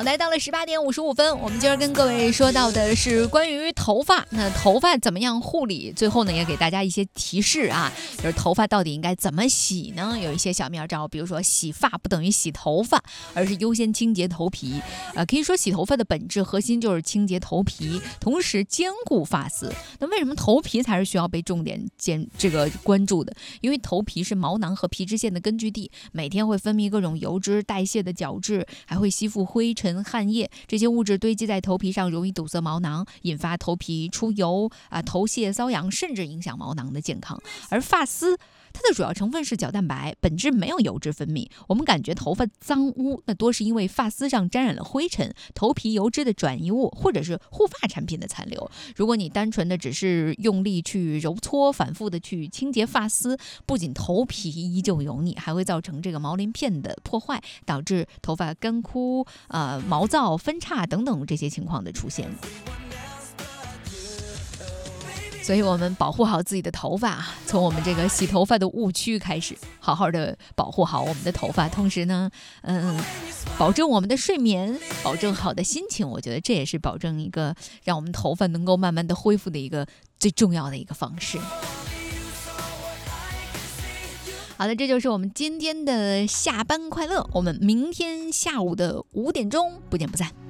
好，来到了18:55，我们今儿跟各位说到的是关于头发。那头发怎么样护理？最后呢，也给大家一些提示啊，就是头发到底应该怎么洗呢？有一些小妙招，比如说洗发不等于洗头发，而是优先清洁头皮。可以说洗头发的本质核心就是清洁头皮，同时兼顾发丝。那为什么头皮才是需要被重点关注的？因为头皮是毛囊和皮脂腺的根据地，每天会分泌各种油脂、代谢的角质，还会吸附灰尘、汗液，这些物质堆积在头皮上，容易堵塞毛囊，引发头皮出油头屑、瘙痒，甚至影响毛囊的健康。而发丝它的主要成分是角蛋白，本质没有油脂分泌。我们感觉头发脏污，那多是因为发丝上沾染了灰尘、头皮油脂的转移物，或者是护发产品的残留。如果你单纯的只是用力去揉搓，反复的去清洁发丝，不仅头皮依旧油腻，还会造成这个毛鳞片的破坏，导致头发干枯、毛躁、分叉等等这些情况的出现。所以我们保护好自己的头发，从我们这个洗头发的误区开始，好好的保护好我们的头发，同时呢，保证我们的睡眠，保证好的心情，我觉得这也是保证一个让我们头发能够慢慢的恢复的一个最重要的一个方式。好的，这就是我们今天的下班快乐，我们明天下午的5点钟不见不散。